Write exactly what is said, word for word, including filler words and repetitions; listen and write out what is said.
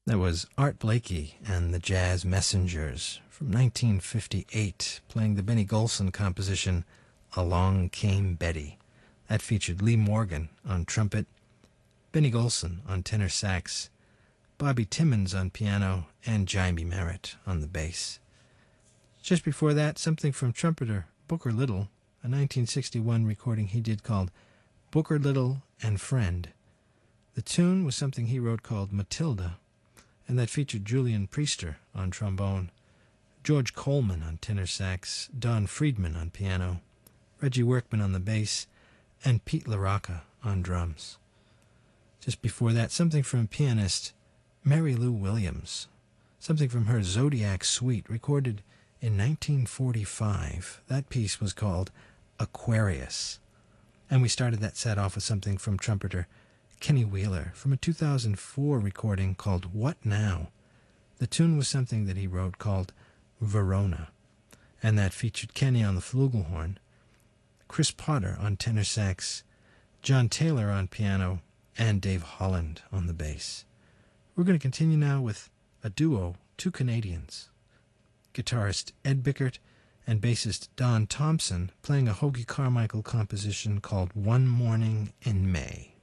That was Art Blakey and the Jazz Messengers from nineteen fifty-eight, playing the Benny Golson composition Along Came Betty. That featured Lee Morgan on trumpet, Benny Golson on tenor sax, Bobby Timmons on piano, and Jaime Merritt on the bass. Just before that, something from trumpeter Booker Little, a nineteen sixty-one recording he did called Booker Little and Friend. The tune was something he wrote called Matilda, and that featured Julian Priester on trombone, George Coleman on tenor sax, Don Friedman on piano, Reggie Workman on the bass, and Pete LaRocca on drums. Just before that, something from pianist Mary Lou Williams, something from her Zodiac Suite, recorded in nineteen forty-five. That piece was called Aquarius. And we started that set off with something from trumpeter Kenny Wheeler from a two thousand four recording called What Now? The tune was something that he wrote called Verona, and that featured Kenny on the flugelhorn, Chris Potter on tenor sax, John Taylor on piano, and Dave Holland on the bass. We're going to continue now with a duo, two Canadians, guitarist Ed Bickert and bassist Don Thompson, playing a Hoagy Carmichael composition called One Morning in May.